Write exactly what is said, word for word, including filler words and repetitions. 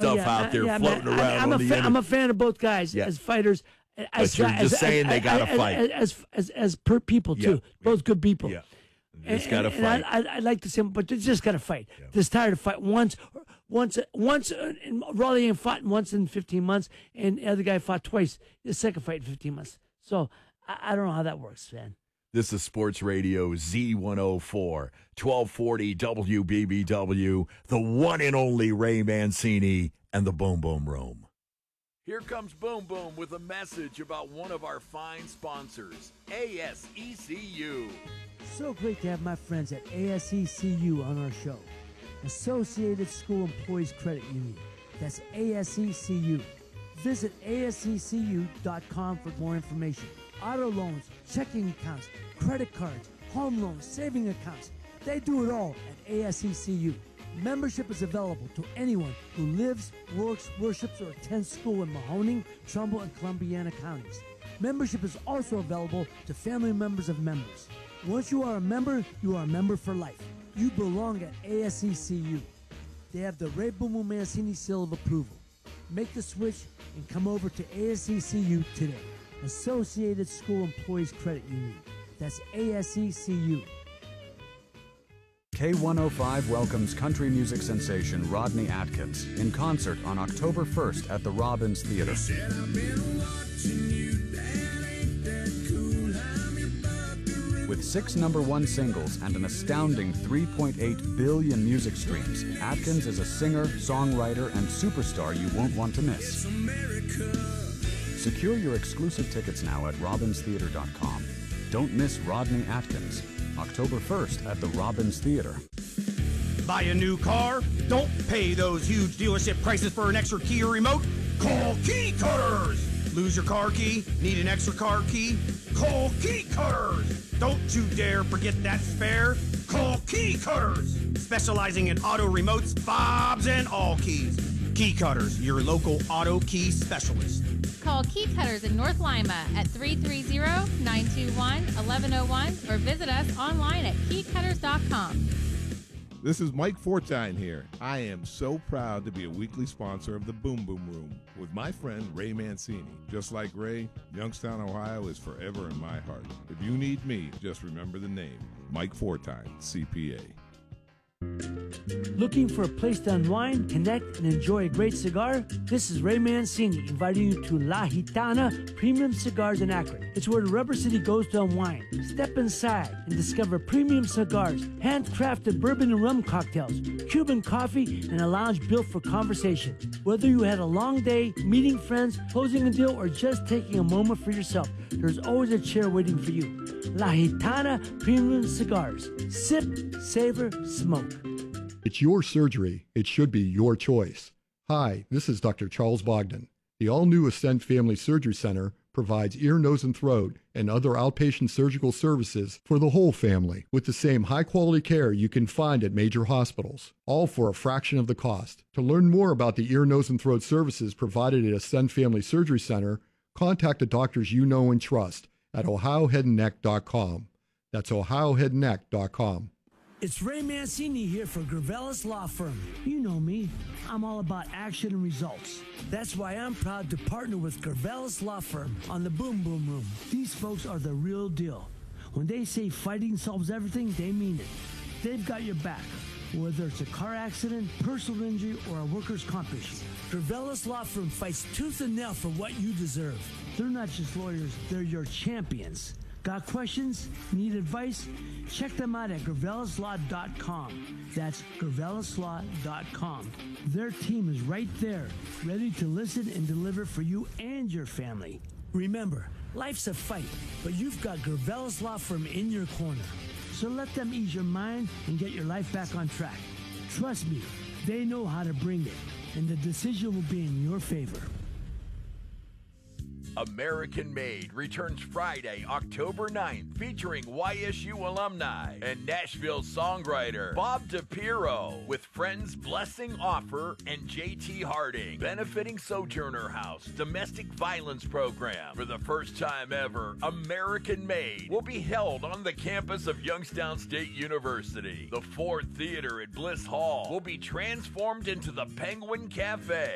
stuff yeah, out there yeah, floating man, around I, I'm, on a the fa- internet. I'm a fan of both guys Yeah. as fighters. As, But you're as, just saying as, they gotta as, fight. As, as, as, as per people, too. Yeah. Both good people. Yeah. And, Just got to and fight. I, I, I like to say, but they just got to fight. Yeah. Just tired of fight. Once, once, once. Uh, in, Raleigh ain't fought once in fifteen months, and the other guy fought twice. The second fight in fifteen months. So I, I don't know how that works, man. This is Sports Radio Z one oh four, twelve forty W B B W, the one and only Ray Mancini and the Boom Boom Room. Here comes Boom Boom with a message about one of our fine sponsors, A S E C U. So great to have my friends at A S E C U on our show. Associated School Employees Credit Union. That's A S E C U. Visit A S E C U dot com for more information. Auto loans, checking accounts, credit cards, home loans, saving accounts. They do it all at A S E C U. Membership is available to anyone who lives, works, worships, or attends school in Mahoning, Trumbull, and Columbiana counties. Membership is also available to family members of members. Once you are a member, you are a member for life. You belong at A S E C U. They have the Ray Boom Boom Mancini seal of approval. Make the switch and come over to A S E C U today. Associated School Employees Credit Union. That's A S E C U. K one oh five welcomes country music sensation Rodney Atkins in concert on October first at the Robbins Theater. With six number one singles and an astounding three point eight billion music streams, Atkins is a singer, songwriter, and superstar you won't want to miss. Secure your exclusive tickets now at robbins theater dot com. Don't miss Rodney Atkins, October first at the Robbins Theater. Buy a new car? Don't pay those huge dealership prices for an extra key or remote. Call Key Cutters! Lose your car key? Need an extra car key? Call Key Cutters! Don't you dare forget that spare. Call Key Cutters! Specializing in auto remotes, fobs, and all keys. Key Cutters, your local auto key specialist. Call Key Cutters in North Lima at three three zero, nine two one, one one zero one or visit us online at key cutters dot com. This is Mike Fortine here. I am so proud to be a weekly sponsor of the Boom Boom Room with my friend Ray Mancini. Just like Ray, Youngstown, Ohio is forever in my heart. If you need me, just remember the name, Mike Fortine, C P A. Looking for a place to unwind, connect, and enjoy a great cigar? This is Ray Mancini inviting you to La Gitana Premium Cigars in Akron. It's where the Rubber City goes to unwind. Step inside and discover premium cigars, handcrafted bourbon and rum cocktails, Cuban coffee, and a lounge built for conversation. Whether you had a long day, meeting friends, closing a deal, or just taking a moment for yourself, there's always a chair waiting for you. La Gitana Premium Cigars. Sip, savor, smoke. It's your surgery. It should be your choice. Hi, this is Doctor Charles Bogdan. The all-new Ascent Family Surgery Center provides ear, nose, and throat and other outpatient surgical services for the whole family with the same high-quality care you can find at major hospitals, all for a fraction of the cost. To learn more about the ear, nose, and throat services provided at Ascent Family Surgery Center, contact the doctors you know and trust at ohio head and neck dot com. That's ohio head and neck dot com. It's Ray Mancini here for Gravelis Law Firm. You know me. I'm all about action and results. That's why I'm proud to partner with Gravelis Law Firm on the Boom Boom Room. These folks are the real deal. When they say fighting solves everything, they mean it. They've got your back, whether it's a car accident, personal injury, or a workers' comp issue. Gravelis Law Firm fights tooth and nail for what you deserve. They're not just lawyers, they're your champions. Got questions? Need advice? Check them out at gravelis law dot com. That's gravelis law dot com. Their team is right there, ready to listen and deliver for you and your family. Remember, life's a fight, but you've got Gravelis Law Firm in your corner. So let them ease your mind and get your life back on track. Trust me, they know how to bring it, and the decision will be in your favor. American Made returns Friday, October ninth, featuring Y S U alumni and Nashville songwriter Bob DePiro with friends Blessing Offer and J T Harding, benefiting Sojourner House Domestic Violence Program. For the first time ever, American Made will be held on the campus of Youngstown State University. The Ford Theater at Bliss Hall will be transformed into the Penguin Cafe.